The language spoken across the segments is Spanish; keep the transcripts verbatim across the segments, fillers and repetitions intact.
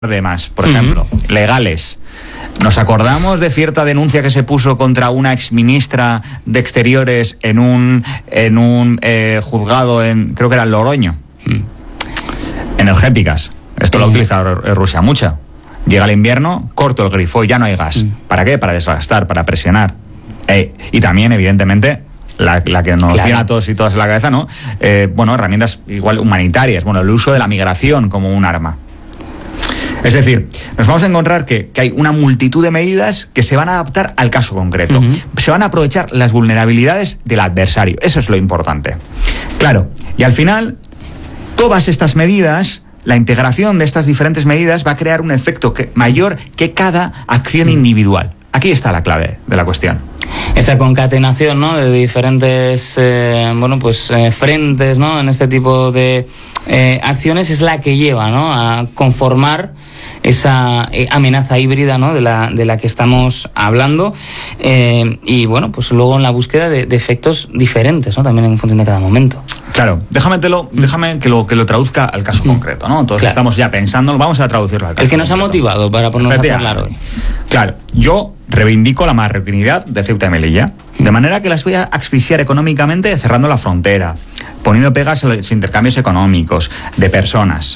de más, por ejemplo, uh-huh. legales. ¿Nos acordamos de cierta denuncia que se puso contra una exministra de Exteriores en un en un eh, juzgado en, creo que era en Logroño? Uh-huh. Energéticas. Esto uh-huh. lo ha utilizado Rusia mucho. Llega el invierno, corto el grifo y ya no hay gas. Uh-huh. ¿Para qué? Para desgastar, para presionar. Eh, y también, evidentemente, la, la que nos claro. viene a todos y todas en la cabeza, ¿no? Eh, bueno, herramientas igual humanitarias. Bueno, el uso de la migración como un arma. Es decir, nos vamos a encontrar que, que hay una multitud de medidas que se van a adaptar al caso concreto. Uh-huh. Se van a aprovechar las vulnerabilidades del adversario. Eso es lo importante. Claro, y al final, todas estas medidas, la integración de estas diferentes medidas va a crear un efecto que, mayor que cada acción uh-huh. individual. Aquí está la clave de la cuestión. Esa concatenación, ¿no?, de diferentes eh, bueno, pues, eh, frentes, ¿no?, en este tipo de eh, acciones es la que lleva, ¿no?, a conformar esa eh, amenaza híbrida, ¿no?, de la, de la que estamos hablando, eh, y bueno, pues luego en la búsqueda de, de efectos diferentes, ¿no?, también en función de cada momento. Claro, déjame, lo, déjame que, lo, que lo traduzca al caso mm. concreto, ¿no? Entonces claro. estamos ya pensando, vamos a traducirlo al caso El que nos concreto. ha motivado para ponernos a hablar hoy. Claro, yo reivindico la marroquinidad de Ceuta y Melilla, mm. de manera que las voy a asfixiar económicamente cerrando la frontera, poniendo pegas a los intercambios económicos de personas.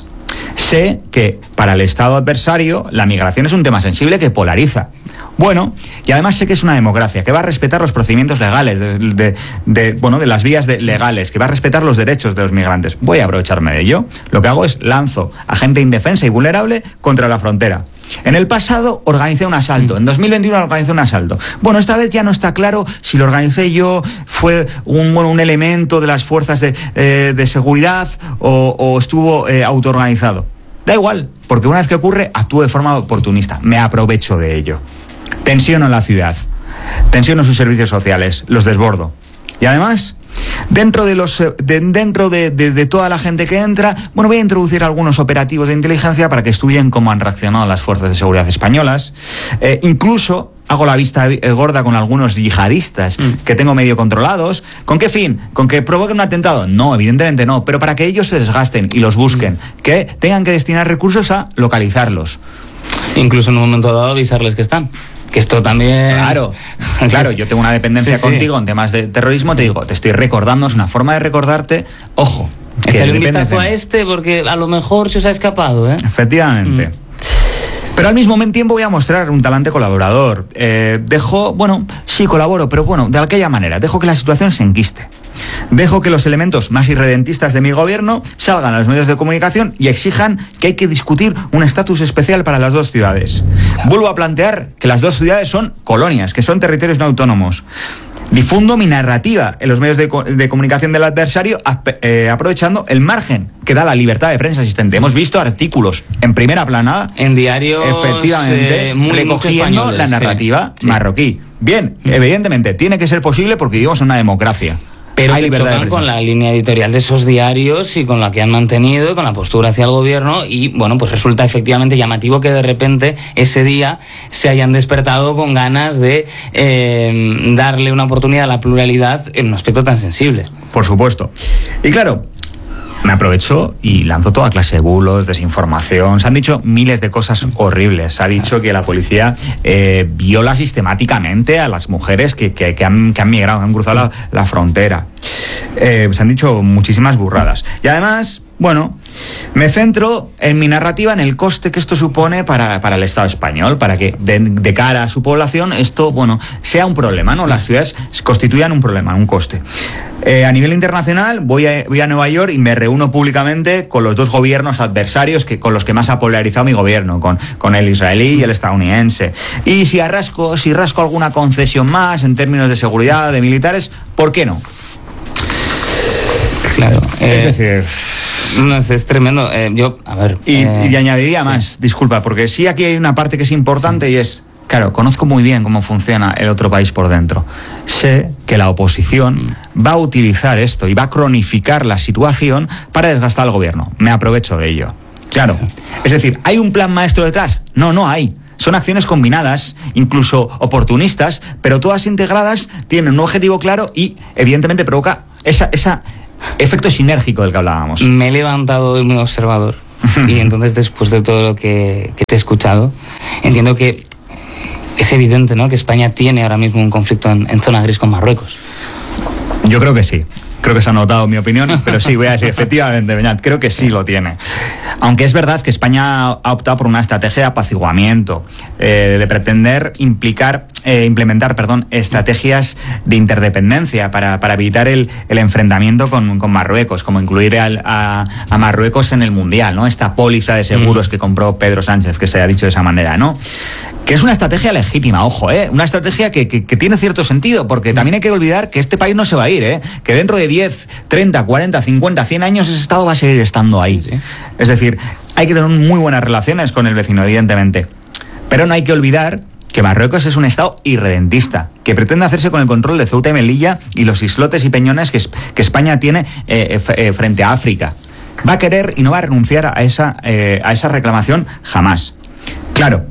Sé que para el Estado adversario la migración es un tema sensible que polariza. Bueno, y además sé que es una democracia, que va a respetar los procedimientos legales, de, de, de, bueno, de las vías de, legales, que va a respetar los derechos de los migrantes. Voy a aprovecharme de ello. Lo que hago es lanzo a gente indefensa y vulnerable contra la frontera. En el pasado organicé un asalto, en dos mil veintiuno organicé un asalto. Bueno, esta vez ya no está claro si lo organicé yo, fue un, bueno, un elemento de las fuerzas de, eh, de seguridad o, o estuvo eh, autoorganizado. Da igual, porque una vez que ocurre, actúo de forma oportunista, me aprovecho de ello. Tensiono en la ciudad, tensiono sus servicios sociales, los desbordo. Y además, dentro de los de, dentro de, de, de toda la gente que entra, bueno, voy a introducir algunos operativos de inteligencia para que estudien cómo han reaccionado las fuerzas de seguridad españolas. Eh, incluso hago la vista gorda con algunos yihadistas mm. que tengo medio controlados. ¿Con qué fin? ¿Con que provoquen un atentado? No, evidentemente no, pero para que ellos se desgasten y los busquen, mm. que tengan que destinar recursos a localizarlos. Incluso en un momento dado avisarles que están. Que esto también... Claro, claro, yo tengo una dependencia sí, contigo sí. en temas de terrorismo, te digo, te estoy recordando, es una forma de recordarte, ojo. Échale un vistazo a este porque a lo mejor se os ha escapado, ¿eh? Efectivamente. Mm. Pero al mismo tiempo voy a mostrar un talante colaborador. Eh, dejo, bueno, sí colaboro, pero bueno, de aquella manera, dejo que la situación se enquiste. Dejo que los elementos más irredentistas de mi gobierno salgan a los medios de comunicación y exijan que hay que discutir un estatus especial para las dos ciudades. Vuelvo a plantear que las dos ciudades son colonias, que son territorios no autónomos. Difundo mi narrativa en los medios de, de comunicación del adversario, eh, aprovechando el margen que da la libertad de prensa existente. Hemos visto artículos en primera plana, en diarios, efectivamente, eh, muy, recogiendo la narrativa sí, marroquí. Sí. Bien, mm. evidentemente, tiene que ser posible porque vivimos en una democracia. Pero hay que chocan con la línea editorial de esos diarios y con la que han mantenido y con la postura hacia el gobierno y, bueno, pues resulta efectivamente llamativo que de repente ese día se hayan despertado con ganas de eh, darle una oportunidad a la pluralidad en un aspecto tan sensible. Por supuesto. Y claro, me aprovecho y lanzo toda clase de bulos, desinformación. Se han dicho miles de cosas horribles. Se ha dicho que la policía eh, viola sistemáticamente a las mujeres que, que, que, han, que han migrado, que han cruzado la, la frontera. Eh, se han dicho muchísimas burradas. Y además, bueno, me centro en mi narrativa en el coste que esto supone para, para el Estado español, para que de, de cara a su población esto, bueno, sea un problema, ¿no? Las ciudades constituyan un problema, un coste. Eh, a nivel internacional voy a, voy a Nueva York y me reúno públicamente con los dos gobiernos adversarios que, con los que más ha polarizado mi gobierno, con, con el israelí y el estadounidense. Y si arrasco, si rasco alguna concesión más en términos de seguridad, de militares, ¿por qué no? Claro. Eh, es decir... No, es, es tremendo. Eh, yo, a ver... Y, eh, y añadiría sí. más, disculpa, porque sí aquí hay una parte que es importante y es... Claro, conozco muy bien cómo funciona el otro país por dentro. Sé que la oposición va a utilizar esto y va a cronificar la situación para desgastar al gobierno. Me aprovecho de ello. Claro. Es decir, ¿hay un plan maestro detrás? No, no hay. Son acciones combinadas, incluso oportunistas, pero todas integradas, tienen un objetivo claro y, evidentemente, provoca esa, esa efecto sinérgico del que hablábamos. Me he levantado de mi observador. Y entonces, después de todo lo que, que te he escuchado, entiendo que es evidente, ¿no?, que España tiene ahora mismo un conflicto en, en zona gris con Marruecos. Yo creo que sí. Creo que se ha notado mi opinión, pero sí, voy a decir, efectivamente, Beñat, creo que sí lo tiene. Aunque es verdad que España ha optado por una estrategia de apaciguamiento, eh, de pretender implicar, eh, implementar perdón, estrategias de interdependencia para, para evitar el, el enfrentamiento con, con Marruecos, como incluir al, a, a Marruecos en el Mundial, ¿no? Esta póliza de seguros mm. que compró Pedro Sánchez, que se ha dicho de esa manera, ¿no? Que es una estrategia legítima, ojo, ¿eh? Una estrategia que, que, que tiene cierto sentido, porque también hay que olvidar que este país no se va a ir, ¿eh? Que dentro de diez, treinta, cuarenta, cincuenta, cien años ese Estado va a seguir estando ahí. Sí. Es decir, hay que tener muy buenas relaciones con el vecino, evidentemente. Pero no hay que olvidar que Marruecos es un Estado irredentista, que pretende hacerse con el control de Ceuta y Melilla y los islotes y peñones que, que España tiene eh, eh, frente a África. Va a querer y no va a renunciar a esa, eh, a esa reclamación jamás. Claro.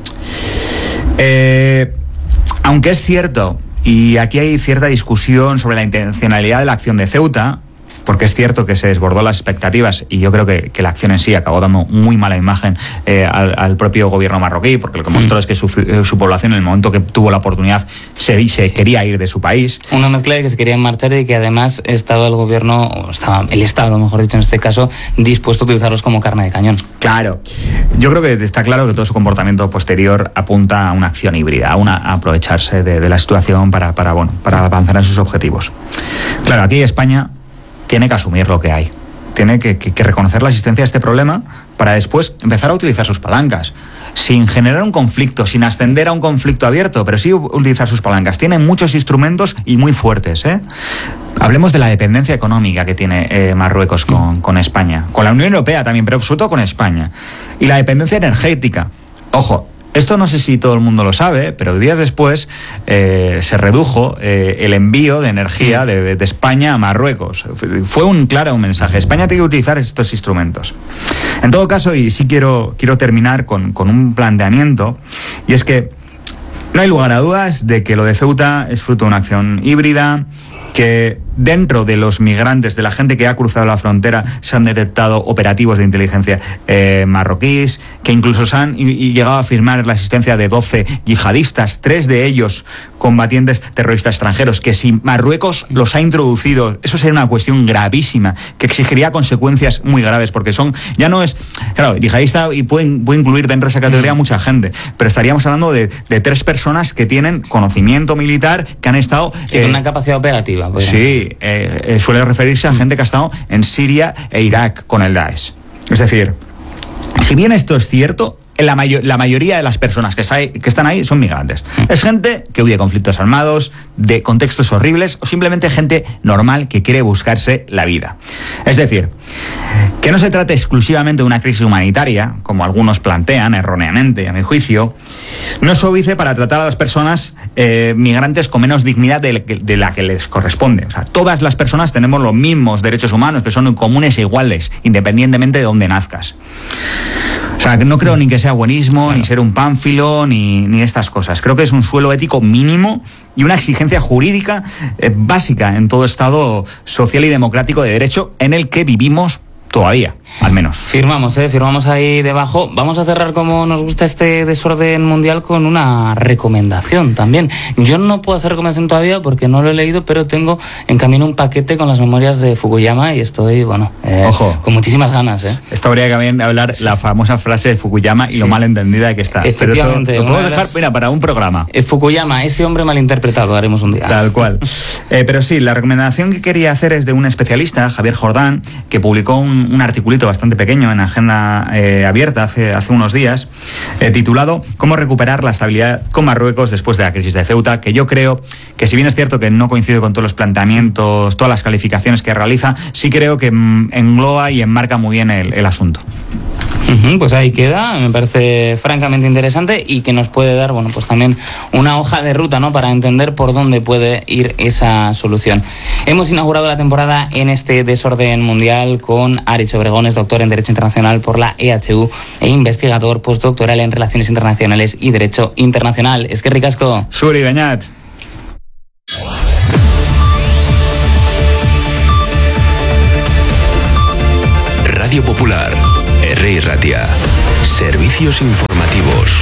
Eh, aunque es cierto, y aquí hay cierta discusión sobre la intencionalidad de la acción de Ceuta, porque es cierto que se desbordó las expectativas y yo creo que, que la acción en sí acabó dando muy mala imagen eh, al, al propio gobierno marroquí, porque lo que mostró mm. es que su, su población, en el momento que tuvo la oportunidad, se, se quería ir de su país. Una mezcla de que se querían marchar y que además estaba el gobierno, o estaba el Estado, mejor dicho en este caso, dispuesto a utilizarlos como carne de cañón. Claro. Yo creo que está claro que todo su comportamiento posterior apunta a una acción híbrida, a, una, a aprovecharse de, de la situación para, para, bueno, para avanzar en sus objetivos. Claro, aquí España tiene que asumir lo que hay. Tiene que, que, que reconocer la existencia de este problema para después empezar a utilizar sus palancas, sin generar un conflicto, sin ascender a un conflicto abierto, pero sí utilizar sus palancas. Tiene muchos instrumentos y muy fuertes, ¿eh? Hablemos de la dependencia económica que tiene eh, Marruecos con, con España, con la Unión Europea también, pero sobre todo con España. Y la dependencia energética. Ojo, esto no sé si todo el mundo lo sabe, pero días después eh, se redujo eh, el envío de energía de, de España a Marruecos. Fue un claro mensaje. España tiene que utilizar estos instrumentos. En todo caso, y sí quiero, quiero terminar con, con un planteamiento, y es que no hay lugar a dudas de que lo de Ceuta es fruto de una acción híbrida, que dentro de los migrantes, de la gente que ha cruzado la frontera, se han detectado operativos de inteligencia eh, marroquíes, que incluso se han y, y llegado a afirmar la existencia de doce yihadistas, tres de ellos combatientes terroristas extranjeros, que si Marruecos los ha introducido, eso sería una cuestión gravísima, que exigiría consecuencias muy graves, porque son, ya no es, claro, yihadista y puede, puede incluir dentro de esa categoría mm. mucha gente, pero estaríamos hablando de, de tres personas que tienen conocimiento militar, que han estado... Sí, eh, con una capacidad operativa. Pues, sí, eh, eh, suele referirse a gente que ha estado en Siria e Irak con el Daesh. Es decir, si bien esto es cierto, la, mayo- la mayoría de las personas que, sa- que están ahí son migrantes. Es gente que huye de conflictos armados, de contextos horribles, o simplemente gente normal que quiere buscarse la vida. Es decir, que no se trate exclusivamente de una crisis humanitaria, como algunos plantean erróneamente, a mi juicio, no es óbice para tratar a las personas eh, migrantes con menos dignidad de, de la que les corresponde. O sea, todas las personas tenemos los mismos derechos humanos, que son comunes e iguales, independientemente de dónde nazcas. O sea, no creo ni que sea buenismo, claro, ni ser un pánfilo, ni, ni estas cosas. Creo que es un suelo ético mínimo y una exigencia jurídica eh, básica en todo Estado social y democrático de derecho en el que vivimos todavía, al menos. Firmamos, ¿eh? Firmamos ahí debajo. Vamos a cerrar, como nos gusta este desorden mundial, con una recomendación también. Yo no puedo hacer recomendación todavía porque no lo he leído, pero tengo en camino un paquete con las memorias de Fukuyama y estoy, bueno, eh, Ojo, con muchísimas ganas, ¿eh? Esto habría que también hablar la famosa frase de Fukuyama y sí, lo mal entendida que está. Efectivamente. Pero eso lo podemos dejar, las... mira, para un programa. Eh, Fukuyama, ese hombre malinterpretado, haremos un día. Tal cual. Eh, pero sí, la recomendación que quería hacer es de un especialista, Javier Jordán, que publicó un, un articulito bastante pequeño en Agenda eh, Abierta hace, hace unos días, eh, titulado ¿Cómo recuperar la estabilidad con Marruecos después de la crisis de Ceuta?, que yo creo que, si bien es cierto que no coincido con todos los planteamientos, todas las calificaciones que realiza, sí creo que mm, engloba y enmarca muy bien el, el asunto. Uh-huh, pues ahí queda, me parece francamente interesante y que nos puede dar, bueno, pues también una hoja de ruta, ¿no?, para entender por dónde puede ir esa solución. Hemos inaugurado la temporada en este desorden mundial con Aritz Obregón, es doctor en Derecho Internacional por la E H U e investigador postdoctoral en Relaciones Internacionales y Derecho Internacional. Es que ricasco. Suri, Beñat. Radio Popular, R I Ratia. Servicios informativos.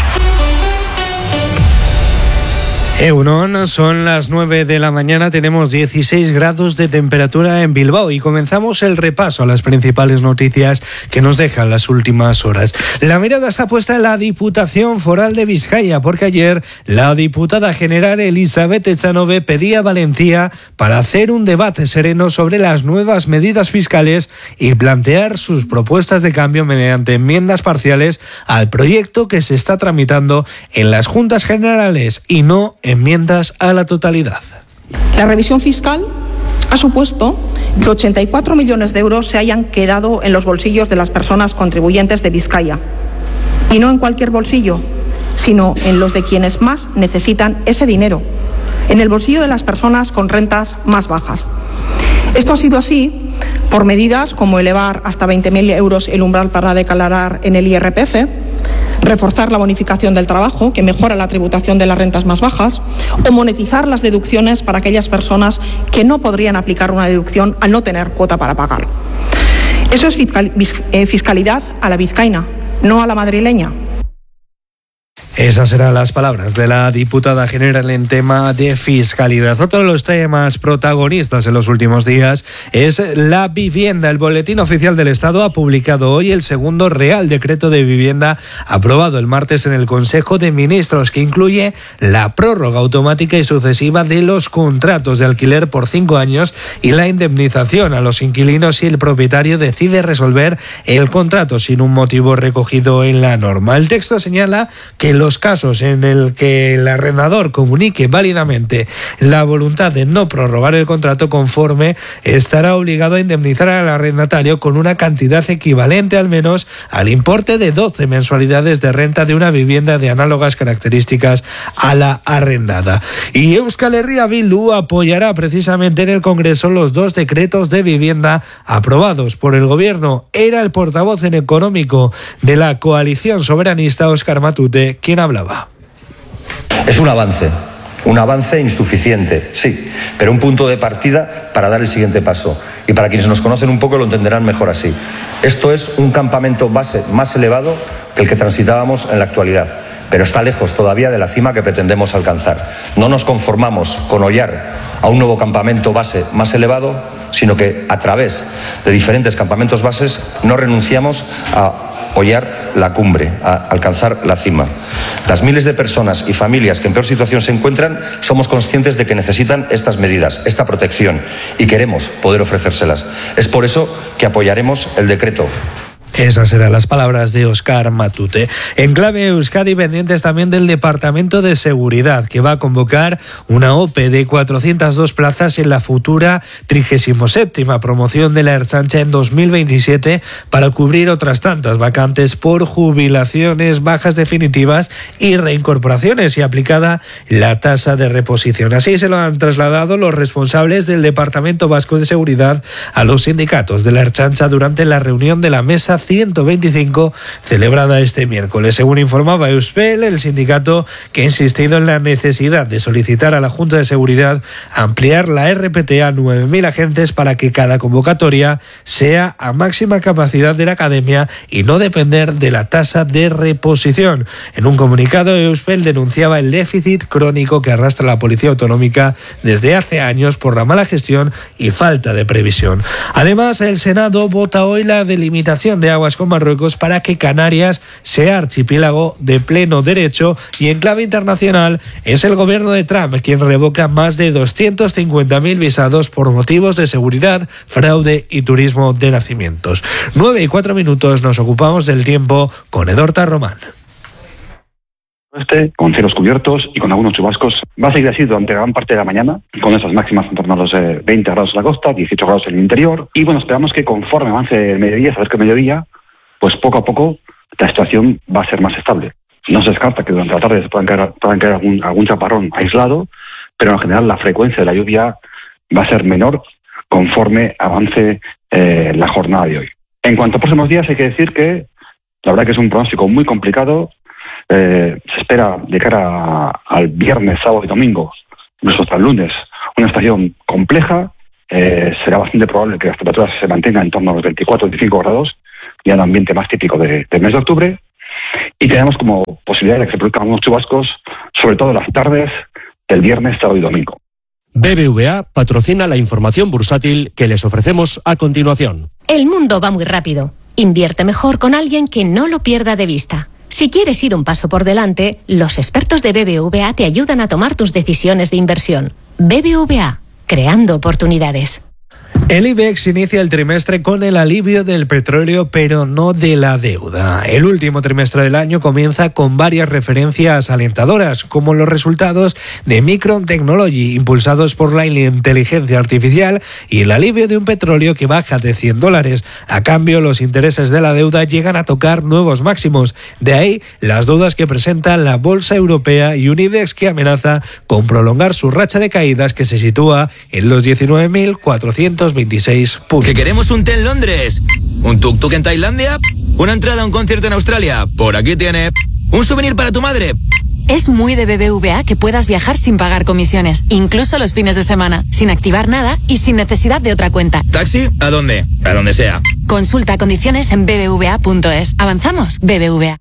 Egunon, son las nueve de la mañana, tenemos dieciséis grados de temperatura en Bilbao y comenzamos el repaso a las principales noticias que nos dejan las últimas horas. La mirada está puesta en la Diputación Foral de Vizcaya, porque ayer la diputada general Elizabeth Echanove pedía valentía para hacer un debate sereno sobre las nuevas medidas fiscales y plantear sus propuestas de cambio mediante enmiendas parciales al proyecto que se está tramitando en las Juntas Generales y no enmiendas a la totalidad. La revisión fiscal ha supuesto que ochenta y cuatro millones de euros se hayan quedado en los bolsillos de las personas contribuyentes de Vizcaya. Y no en cualquier bolsillo, sino en los de quienes más necesitan ese dinero, en el bolsillo de las personas con rentas más bajas. Esto ha sido así por medidas como elevar hasta veinte mil euros el umbral para declarar en el I R P F, reforzar la bonificación del trabajo, que mejora la tributación de las rentas más bajas, o monetizar las deducciones para aquellas personas que no podrían aplicar una deducción al no tener cuota para pagar. Eso es fiscalidad a la vizcaína, no a la madrileña. Esas serán las palabras de la diputada general en tema de fiscalidad. Otro de los temas protagonistas en los últimos días es la vivienda. El Boletín Oficial del Estado ha publicado hoy el segundo Real Decreto de Vivienda aprobado el martes en el Consejo de Ministros, que incluye la prórroga automática y sucesiva de los contratos de alquiler por cinco años y la indemnización a los inquilinos si el propietario decide resolver el contrato sin un motivo recogido en la norma. El texto señala que los los casos en el que el arrendador comunique válidamente la voluntad de no prorrogar el contrato conforme, estará obligado a indemnizar al arrendatario con una cantidad equivalente al menos al importe de doce mensualidades de renta de una vivienda de análogas características a la arrendada. Y Euskal Herria Bildu apoyará precisamente en el Congreso los dos decretos de vivienda aprobados por el Gobierno. Era el portavoz en económico de la coalición soberanista, Óscar Matute, quien hablaba. Es un avance, un avance insuficiente, sí, pero un punto de partida para dar el siguiente paso. Y para quienes nos conocen un poco lo entenderán mejor así. Esto es un campamento base más elevado que el que transitábamos en la actualidad, pero está lejos todavía de la cima que pretendemos alcanzar. No nos conformamos con hollar a un nuevo campamento base más elevado, sino que a través de diferentes campamentos bases no renunciamos a hollar la cumbre, a alcanzar la cima. Las miles de personas y familias que en peor situación se encuentran, somos conscientes de que necesitan estas medidas, esta protección, y queremos poder ofrecérselas. Es por eso que apoyaremos el decreto. Esas serán las palabras de Óscar Matute. En clave Euskadi, pendientes también del Departamento de Seguridad, que va a convocar una O P E de cuatrocientas dos plazas en la futura trigésima séptima promoción de la Ertzaintza en dos mil veintisiete para cubrir otras tantas vacantes por jubilaciones, bajas definitivas y reincorporaciones, y aplicada la tasa de reposición. Así se lo han trasladado los responsables del Departamento Vasco de Seguridad a los sindicatos de la Ertzaintza durante la reunión de la mesa ciento veinticinco celebrada este miércoles. Según informaba Euspel, el sindicato, que ha insistido en la necesidad de solicitar a la Junta de Seguridad ampliar la R P T a nueve mil agentes para que cada convocatoria sea a máxima capacidad de la academia y no depender de la tasa de reposición. En un comunicado, Euspel denunciaba el déficit crónico que arrastra la Policía Autonómica desde hace años por la mala gestión y falta de previsión. Además, el Senado vota hoy la delimitación de aguas con Marruecos para que Canarias sea archipiélago de pleno derecho, y en clave internacional es el gobierno de Trump quien revoca más de doscientos cincuenta mil visados por motivos de seguridad, fraude y turismo de nacimientos. Nueve y cuatro minutos, nos ocupamos del tiempo con Edorta Román. Este, con cielos cubiertos y con algunos chubascos. Va a seguir así durante gran parte de la mañana, con esas máximas en torno a los eh, veinte grados en la costa, dieciocho grados en el interior. Y bueno, esperamos que conforme avance el mediodía, sabes que el mediodía, pues poco a poco la situación va a ser más estable. No se descarta que durante la tarde se puedan caer, puedan caer algún, algún chaparrón aislado, pero en general la frecuencia de la lluvia va a ser menor conforme avance eh, la jornada de hoy. En cuanto a próximos días, hay que decir que la verdad que es un pronóstico muy complicado. Eh, se espera de cara a, al viernes, sábado y domingo, incluso hasta el lunes, una estación compleja. Eh, será bastante probable que las temperaturas se mantengan en torno a los veinticuatro a veinticinco grados, ya en ambiente más típico de, del mes de octubre. Y tenemos como posibilidad de que se produzcan algunos chubascos, sobre todo las tardes del viernes, sábado y domingo. B B V A patrocina la información bursátil que les ofrecemos a continuación. El mundo va muy rápido. Invierte mejor con alguien que no lo pierda de vista. Si quieres ir un paso por delante, los expertos de B B V A te ayudan a tomar tus decisiones de inversión. B B V A, creando oportunidades. El IBEX inicia el trimestre con el alivio del petróleo, pero no de la deuda. El último trimestre del año comienza con varias referencias alentadoras, como los resultados de Micron Technology, impulsados por la inteligencia artificial, y el alivio de un petróleo que baja de cien dólares. A cambio, los intereses de la deuda llegan a tocar nuevos máximos. De ahí las dudas que presenta la bolsa europea y un IBEX que amenaza con prolongar su racha de caídas, que se sitúa en los diecinueve mil cuatrocientos veintiséis puntos. ¿Que queremos un té en Londres? ¿Un tuk-tuk en Tailandia? ¿Una entrada a un concierto en Australia? Por aquí tiene. ¿Un souvenir para tu madre? Es muy de B B V A que puedas viajar sin pagar comisiones, incluso los fines de semana, sin activar nada y sin necesidad de otra cuenta. ¿Taxi? ¿A dónde? A donde sea. Consulta condiciones en b b v a punto es. Avanzamos, B B V A.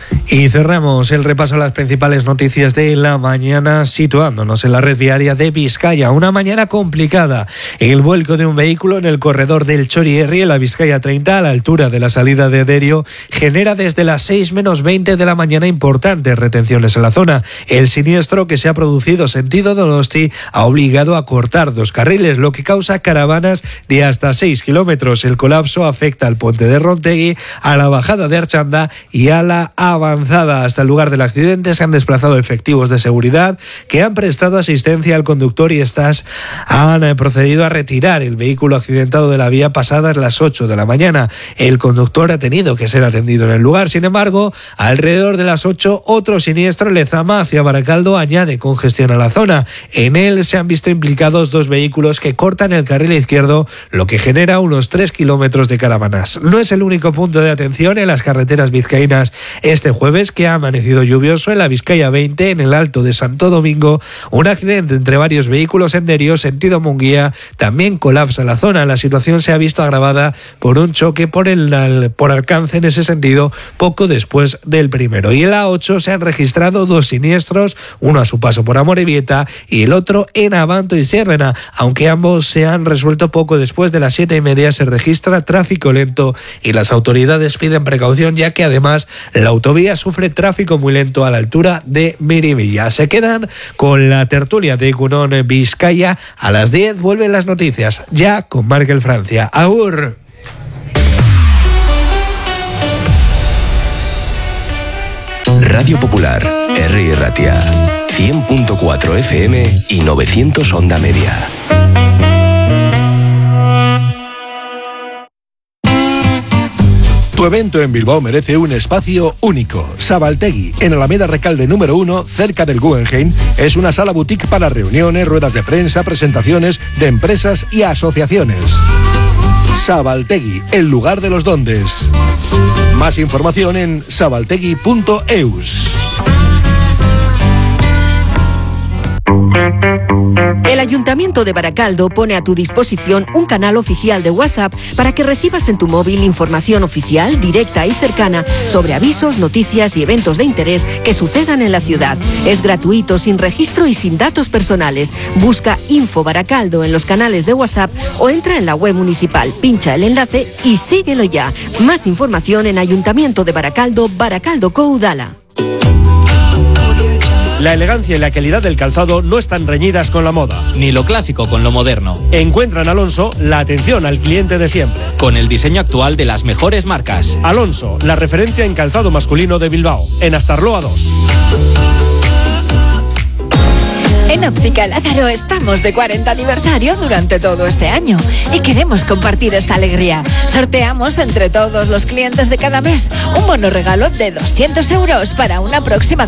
Y cerramos el repaso a las principales noticias de la mañana situándonos en la red viaria de Vizcaya. Una mañana complicada. El vuelco de un vehículo en el corredor del Chorierri en la Vizcaya treinta a la altura de la salida de Derio genera desde las seis menos veinte de la mañana importantes retenciones en la zona. El siniestro que se ha producido sentido Donosti ha obligado a cortar dos carriles, lo que causa caravanas de hasta seis kilómetros. El colapso afecta al puente de Rontegui, a la bajada de Archanda y a la avanzada. Hasta el lugar del accidente se han desplazado efectivos de seguridad que han prestado asistencia al conductor y estas han procedido a retirar el vehículo accidentado de la vía pasadas las ocho de la mañana. El conductor ha tenido que ser atendido en el lugar. Sin embargo, alrededor de las ocho, otro siniestro en Lezama hacia Baracaldo añade congestión a la zona. En él se han visto implicados dos vehículos que cortan el carril izquierdo, lo que genera unos tres kilómetros de caravanas. No es el único punto de atención en las carreteras vizcaínas este jueves, que ha amanecido lluvioso en la Vizcaya veinte, en el Alto de Santo Domingo. Un accidente entre varios vehículos en Derio, sentido Munguía, también colapsa la zona. La situación se ha visto agravada por un choque por, el, por alcance en ese sentido poco después del primero. Y en la ocho se han registrado dos siniestros, uno a su paso por Amorebieta y el otro en Abanto y Sierrena. Aunque ambos se han resuelto poco después de las siete y media, se registra tráfico lento y las autoridades piden precaución, ya que además la autovía sufre tráfico muy lento a la altura de Miribilla. Se quedan con la tertulia de Gunón Vizcaya. A las diez vuelven las noticias, ya con Markel Francia. Agur. Radio Popular, R. Ratia, cien punto cuatro F M y novecientos onda media. Tu evento en Bilbao merece un espacio único. Sabaltegui, en Alameda Recalde número uno, cerca del Guggenheim, es una sala boutique para reuniones, ruedas de prensa, presentaciones de empresas y asociaciones. Sabaltegui, el lugar de los dondes. Más información en sabaltegui punto eus. El Ayuntamiento de Baracaldo pone a tu disposición un canal oficial de WhatsApp para que recibas en tu móvil información oficial, directa y cercana sobre avisos, noticias y eventos de interés que sucedan en la ciudad. Es gratuito, sin registro y sin datos personales. Busca Info Baracaldo en los canales de WhatsApp o entra en la web municipal, pincha el enlace y síguelo ya. Más información en Ayuntamiento de Baracaldo, Baracaldo Coudala. La elegancia y la calidad del calzado no están reñidas con la moda. Ni lo clásico con lo moderno. Encuentra en Alonso la atención al cliente de siempre. Con el diseño actual de las mejores marcas. Alonso, la referencia en calzado masculino de Bilbao. En Astarloa dos. En Óptica Lázaro estamos de cuarenta aniversario durante todo este año y queremos compartir esta alegría. Sorteamos entre todos los clientes de cada mes un bono regalo de doscientos euros para una próxima